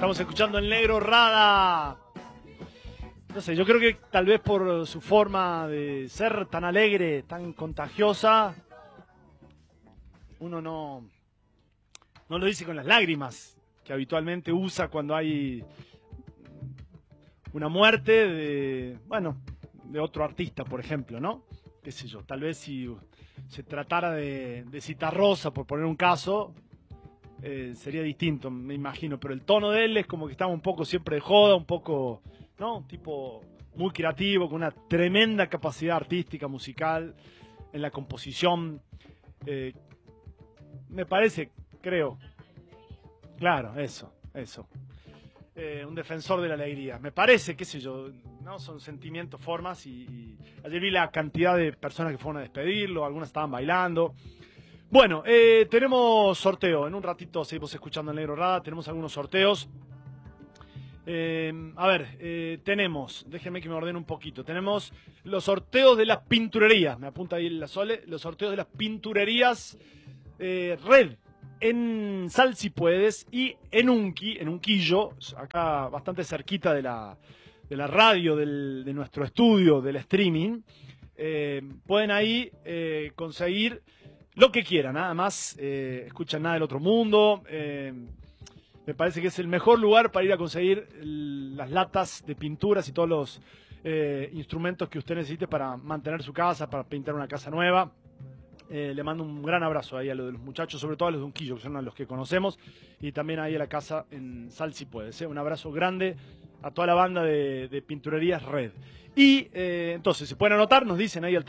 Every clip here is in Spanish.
Estamos escuchando el Negro Rada. No sé, yo creo que tal vez por su forma de ser tan alegre, tan contagiosa, uno no lo dice con las lágrimas que habitualmente usa cuando hay una muerte de, bueno, de otro artista, por ejemplo, ¿no? Qué sé yo, tal vez si se tratara de Citarrosa, por poner un caso, sería distinto, me imagino, pero el tono de él es como que estaba un poco siempre de joda, un poco, ¿no? Un tipo muy creativo, con una tremenda capacidad artística, musical, en la composición. Me parece, creo. Claro, eso. Un defensor de la alegría. Me parece, qué sé yo, ¿no? Son sentimientos, formas y ayer vi la cantidad de personas que fueron a despedirlo, algunas estaban bailando. Bueno, tenemos sorteo. En un ratito seguimos escuchando el Negro Rada. Tenemos algunos sorteos. Tenemos, déjenme que me ordene un poquito. Tenemos los sorteos de las pinturerías. Me apunta ahí la Sole. Los sorteos de las pinturerías Red en Sal Si Puedes y en Unquillo, acá bastante cerquita de la radio, de nuestro estudio, del streaming. Pueden ahí conseguir lo que quieran, nada más, escuchan Nada del Otro Mundo. Me parece que es el mejor lugar para ir a conseguir las latas de pinturas y todos los instrumentos que usted necesite para mantener su casa, para pintar una casa nueva. Le mando un gran abrazo ahí a los de los muchachos, sobre todo a los de Unquillo, que son a los que conocemos, y también ahí a la casa en Sal Si Puedes. Un abrazo grande a toda la banda de Pinturerías Red. Y entonces, se pueden anotar, nos dicen ahí al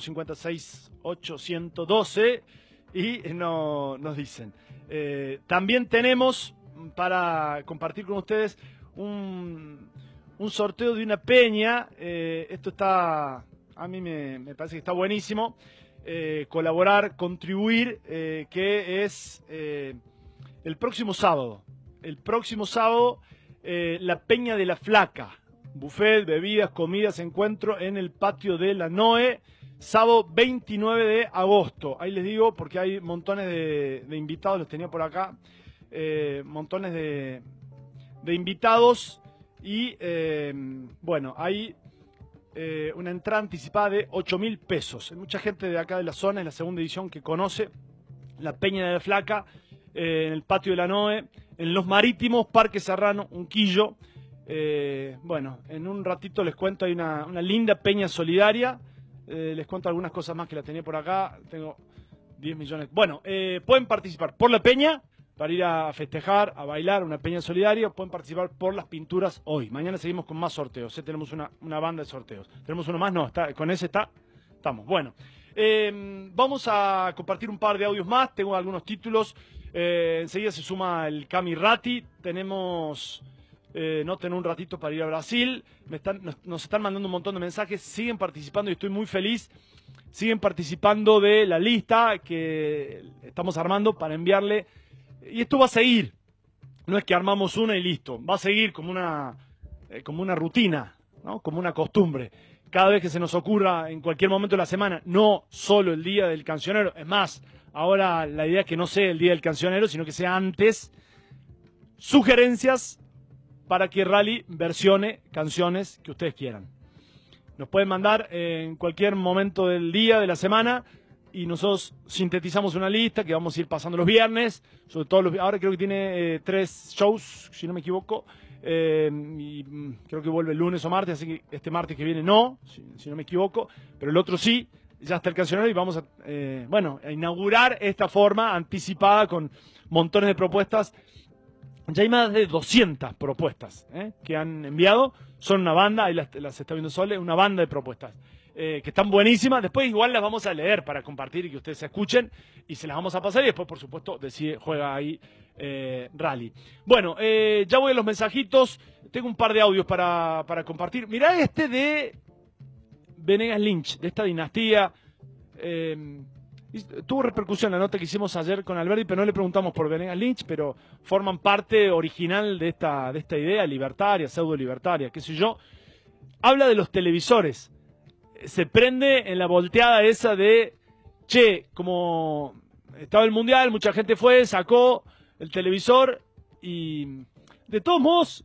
351-56-812 y nos dicen. También tenemos para compartir con ustedes un sorteo de una peña. Esto está, a mí me parece que está buenísimo. Colaborar, contribuir, que es el próximo sábado. La Peña de la Flaca. Buffet, bebidas, comidas, encuentro en el patio de la NOE, sábado 29 de agosto. Ahí les digo porque hay montones de invitados, los tenía por acá, montones de invitados y bueno, hay una entrada anticipada de 8.000 pesos. Hay mucha gente de acá de la zona, en la segunda edición, que conoce la Peña de la Flaca, en el patio de la NOE, en Los Marítimos, Parque Serrano, Unquillo. Bueno, en un ratito les cuento, hay una linda peña solidaria. Les cuento algunas cosas más que la tenía por acá. Tengo 10 millones. Bueno, pueden participar por la peña, para ir a festejar, a bailar, una peña solidaria. Pueden participar por las pinturas hoy. Mañana seguimos con más sorteos. Tenemos una banda de sorteos. ¿Tenemos uno más? No, con ese estamos. Bueno, vamos a compartir un par de audios más. Tengo algunos títulos. Enseguida se suma el Cami Ratti. Tenemos noten un ratito para ir a Brasil. Nos están mandando un montón de mensajes. Siguen participando y estoy muy feliz. Siguen participando de la lista que estamos armando para enviarle. Y esto va a seguir. No es que armamos una y listo. Va a seguir como una rutina, ¿no? Como una costumbre. Cada vez que se nos ocurra en cualquier momento de la semana, no solo el día del cancionero. Es más, ahora la idea es que no sea el día del cancionero, sino que sea antes. Sugerencias para que Rally versione canciones que ustedes quieran. Nos pueden mandar en cualquier momento del día, de la semana, y nosotros sintetizamos una lista que vamos a ir pasando los viernes, sobre todo ahora creo que tiene 3 shows, si no me equivoco, y creo que vuelve el lunes o martes, así que este martes que viene no, si no me equivoco, pero el otro sí. Ya está el cancionero y vamos a inaugurar esta forma anticipada con montones de propuestas. Ya hay más de 200 propuestas que han enviado. Son una banda, ahí las está viendo Sole, una banda de propuestas que están buenísimas. Después igual las vamos a leer para compartir y que ustedes se escuchen y se las vamos a pasar y después, por supuesto, juega ahí Rally. Bueno, ya voy a los mensajitos. Tengo un par de audios para compartir. Mirá este de Venegas Lynch, de esta dinastía. Tuvo repercusión la nota que hicimos ayer con Alberti, pero no le preguntamos por Venegas Lynch, pero forman parte original de esta idea libertaria, pseudo-libertaria, qué sé yo. Habla de los televisores. Se prende en la volteada esa de, como estaba el Mundial, mucha gente fue, sacó el televisor y De todos modos,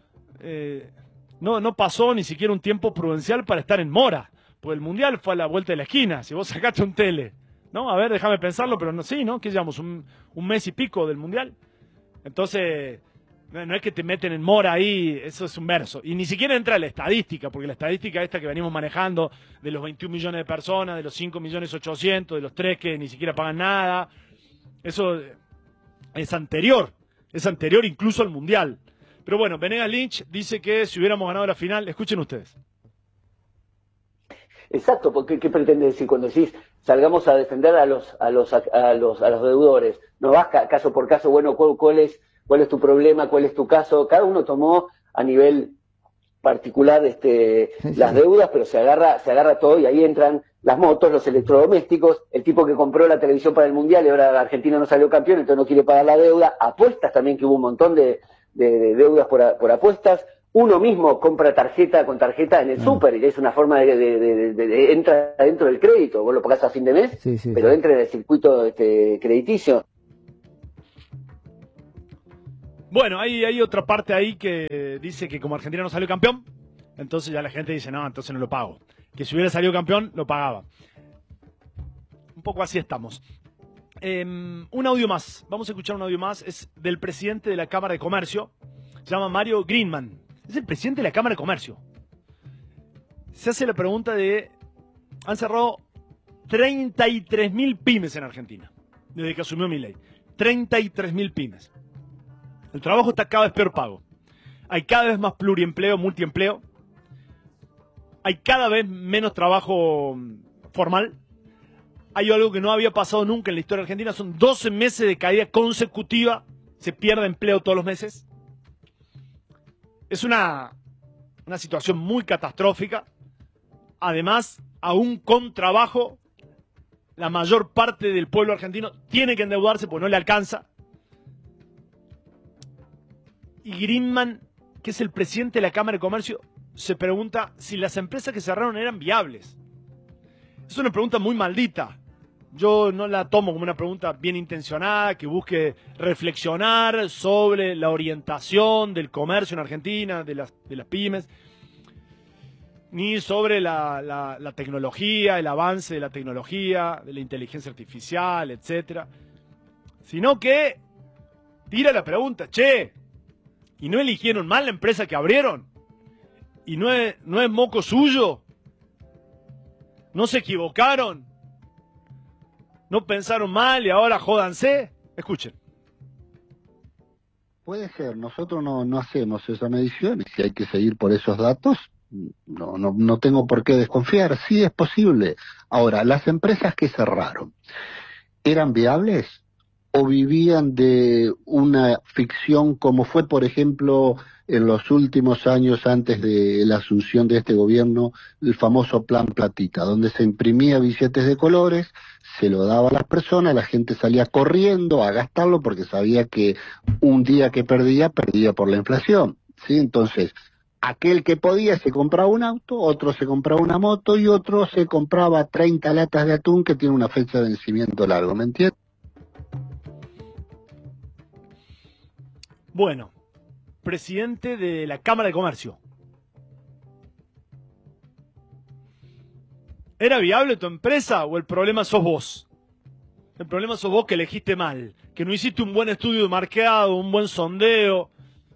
no pasó ni siquiera un tiempo prudencial para estar en mora, pues el Mundial fue a la vuelta de la esquina. Si vos sacaste un tele, ¿no? A ver, déjame pensarlo, pero no, sí, ¿no? ¿Qué llevamos? ¿Un mes y pico del Mundial? Entonces, no es que te meten en mora ahí, eso es un verso. Y ni siquiera entra la estadística, porque la estadística esta que venimos manejando, de los 21 millones de personas, de los 5.800.000, de los 3 que ni siquiera pagan nada, eso es anterior incluso al Mundial. Pero bueno, Venegas Lynch dice que si hubiéramos ganado la final, escuchen ustedes. Exacto, porque ¿qué pretende decir cuando decís salgamos a defender a los deudores? No vas caso por caso, bueno, ¿cuál es tu problema? ¿Cuál es tu caso? Cada uno tomó a nivel particular las deudas, pero se agarra todo y ahí entran las motos, los electrodomésticos, el tipo que compró la televisión para el Mundial y ahora Argentina no salió campeón, entonces no quiere pagar la deuda, apuestas también, que hubo un montón de deudas por apuestas. Uno mismo compra tarjeta con tarjeta en el súper y es una forma de entra dentro del crédito. Vos lo pagás a fin de mes, pero entra en el circuito crediticio. Bueno, hay otra parte ahí que dice que como Argentina no salió campeón, entonces ya la gente dice, no, entonces no lo pago. Que si hubiera salido campeón, lo pagaba. Un poco así estamos. Un audio más. Vamos a escuchar un audio más. Es del presidente de la Cámara de Comercio. Se llama Mario Greenman. Es el presidente de la Cámara de Comercio. Se hace la pregunta de... Han cerrado 33.000 pymes en Argentina, desde que asumió Milei. 33.000 pymes. El trabajo está cada vez peor pago. Hay cada vez más pluriempleo, multiempleo. Hay cada vez menos trabajo formal. Hay algo que no había pasado nunca en la historia argentina. Son 12 meses de caída consecutiva. Se pierde empleo todos los meses. Es una situación muy catastrófica. Además, aún con trabajo, la mayor parte del pueblo argentino tiene que endeudarse porque no le alcanza. Y Greenman, que es el presidente de la Cámara de Comercio, se pregunta si las empresas que cerraron eran viables. Es una pregunta muy maldita. Yo no la tomo como una pregunta bien intencionada, que busque reflexionar sobre la orientación del comercio en Argentina, de las pymes, ni sobre la tecnología, el avance de la tecnología, de la inteligencia artificial, etcétera, sino que tira la pregunta, che, ¿y no eligieron mal la empresa que abrieron? ¿Y no es moco suyo? ¿No se equivocaron? ¿No pensaron mal y ahora jódanse? Escuchen. Puede ser, nosotros no hacemos esa medición y si hay que seguir por esos datos, no tengo por qué desconfiar, sí es posible. Ahora, las empresas que cerraron, ¿eran viables o vivían de una ficción como fue, por ejemplo, en los últimos años antes de la asunción de este gobierno, el famoso Plan Platita, donde se imprimía billetes de colores, se lo daba a las personas, la gente salía corriendo a gastarlo porque sabía que un día que perdía por la inflación, ¿sí? Entonces, aquel que podía se compraba un auto, otro se compraba una moto y otro se compraba 30 latas de atún que tiene una fecha de vencimiento largo, ¿me entiendes? Bueno, presidente de la Cámara de Comercio. ¿Era viable tu empresa o el problema sos vos? El problema sos vos que elegiste mal, que no hiciste un buen estudio de mercado, un buen sondeo.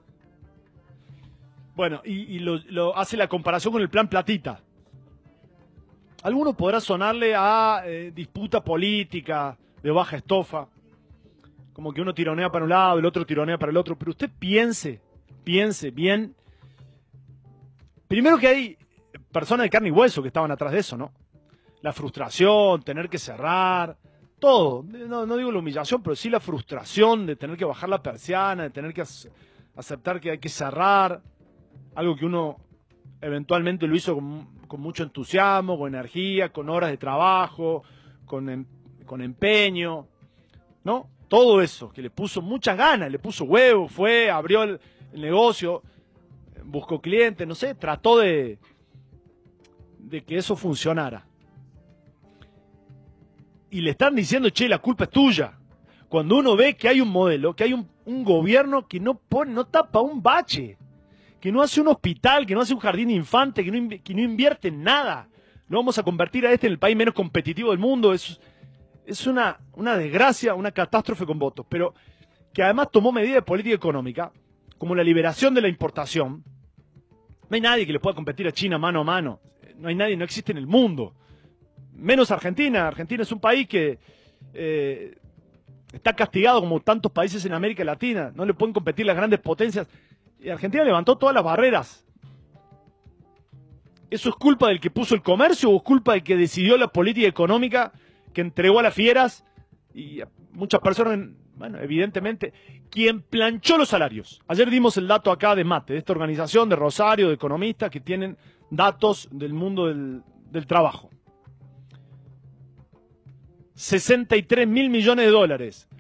Bueno, y lo hace la comparación con el Plan Platita. Alguno podrá sonarle a disputa política de baja estofa, como que uno tironea para un lado, el otro tironea para el otro, pero usted piense bien. Primero que hay personas de carne y hueso que estaban atrás de eso, ¿no? La frustración, tener que cerrar, todo. No digo la humillación, pero sí la frustración de tener que bajar la persiana, de tener que aceptar que hay que cerrar. Algo que uno eventualmente lo hizo con mucho entusiasmo, con energía, con horas de trabajo, con empeño, ¿no? Todo eso, que le puso muchas ganas, le puso huevo, fue, abrió el negocio, buscó clientes, no sé, trató de que eso funcionara. Y le están diciendo, che, la culpa es tuya. Cuando uno ve que hay un modelo, que hay un gobierno que no tapa un bache, que no hace un hospital, que no hace un jardín de infante, que no invierte en nada. Lo vamos a convertir a en el país menos competitivo del mundo. Es una desgracia, una catástrofe con votos. Pero que además tomó medidas de política económica, como la liberación de la importación. No hay nadie que le pueda competir a China mano a mano. No hay nadie, no existe en el mundo. Menos Argentina. Argentina es un país que está castigado como tantos países en América Latina. No le pueden competir las grandes potencias. Y Argentina levantó todas las barreras. ¿Eso es culpa del que puso el comercio o es culpa del que decidió la política económica que entregó a las fieras? Y a muchas personas, bueno, evidentemente, quien planchó los salarios. Ayer dimos el dato acá de MATE, de esta organización de Rosario, de economistas que tienen datos del mundo del trabajo. 63.000 millones de dólares,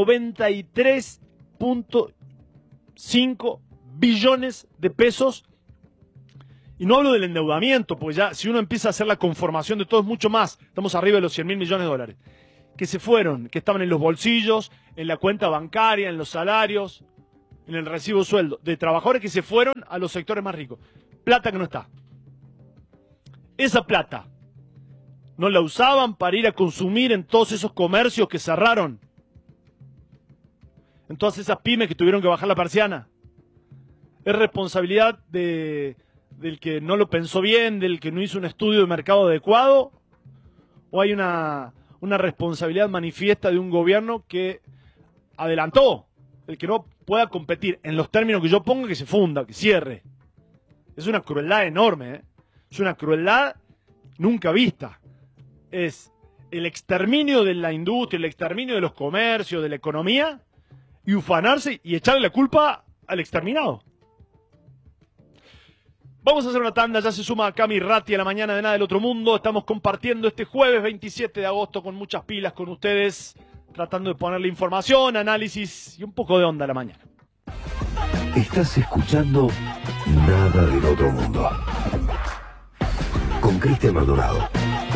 93.5 billones de pesos. Y no hablo del endeudamiento, porque ya si uno empieza a hacer la conformación de todo es mucho más. Estamos arriba de los 100.000 millones de dólares. Que se fueron, que estaban en los bolsillos, en la cuenta bancaria, en los salarios, en el recibo de sueldo. De trabajadores que se fueron a los sectores más ricos. Plata que no está. Esa plata no la usaban para ir a consumir en todos esos comercios que cerraron. En todas esas pymes que tuvieron que bajar la persiana. Es responsabilidad del que no lo pensó bien, del que no hizo un estudio de mercado adecuado, o hay una responsabilidad manifiesta de un gobierno que adelantó, el que no pueda competir en los términos que yo pongo, que se funda, que cierre. Es una crueldad enorme, ¿eh? Es una crueldad nunca vista. Es el exterminio de la industria, el exterminio de los comercios, de la economía, y ufanarse y echarle la culpa al exterminado. Vamos a hacer una tanda, ya se suma Cami Ratti a la mañana de Nada del Otro Mundo. Estamos compartiendo este jueves 27 de agosto con muchas pilas con ustedes, tratando de ponerle información, análisis y un poco de onda a la mañana. Estás escuchando Nada del Otro Mundo con Cristian Maldonado.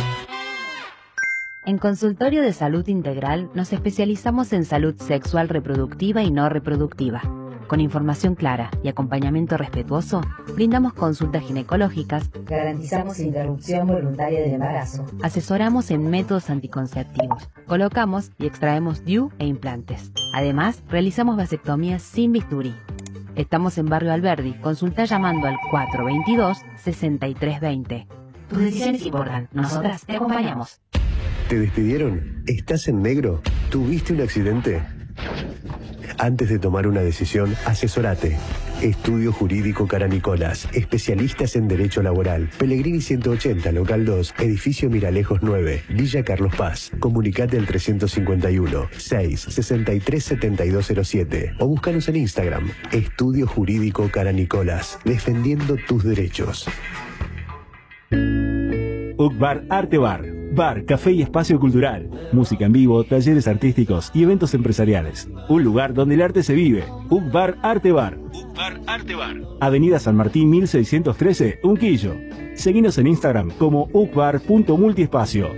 En Consultorio de Salud Integral nos especializamos en salud sexual reproductiva y no reproductiva. Con información clara y acompañamiento respetuoso, brindamos consultas ginecológicas, garantizamos interrupción voluntaria del embarazo, asesoramos en métodos anticonceptivos, colocamos y extraemos DIU e implantes. Además, realizamos vasectomías sin bisturí. Estamos en Barrio Alberdi. Consulta llamando al 422-6320. Tus decisiones importan. Nosotras te acompañamos. ¿Te despidieron? ¿Estás en negro? ¿Tuviste un accidente? Antes de tomar una decisión, asesórate. Estudio Jurídico Caranicolas, especialistas en Derecho Laboral. Pellegrini 180, Local 2, Edificio Miralejos 9, Villa Carlos Paz. Comunicate al 351-663-7207 o búscanos en Instagram. Estudio Jurídico Caranicolas, defendiendo tus derechos. UCBAR Arte Bar. Bar, café y espacio cultural. Música en vivo, talleres artísticos y eventos empresariales. Un lugar donde el arte se vive. UCBAR Arte Bar. UCBAR Arte Bar. Avenida San Martín 1613, Unquillo. Seguinos en Instagram como ucbar.multiespacio.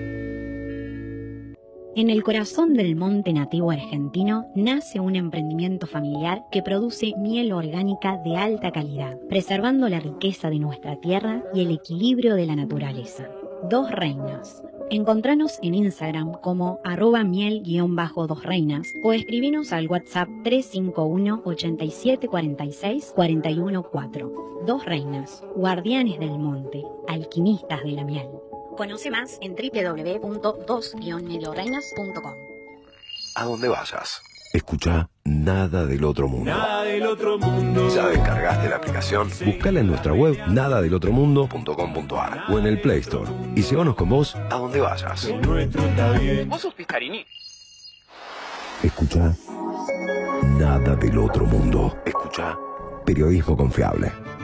En el corazón del monte nativo argentino nace un emprendimiento familiar que produce miel orgánica de alta calidad, preservando la riqueza de nuestra tierra y el equilibrio de la naturaleza. Dos Reinas. Encontranos en Instagram como @miel_2reinas o escribinos al WhatsApp 351 8746 414. Dos Reinas, guardianes del monte, alquimistas de la miel. Conoce más en www.2-medioreinas.com. A donde vayas, escucha Nada del Otro Mundo. Nada del Otro Mundo. ¿Ya descargaste la aplicación? Sí. Búscala en nuestra web nadadelotromundo.com.ar o en el Play Store y llévanos con vos a donde vayas. El nuestro está bien. ¿Vos sos Piscarini? Escucha Nada del Otro Mundo. Escucha periodismo confiable.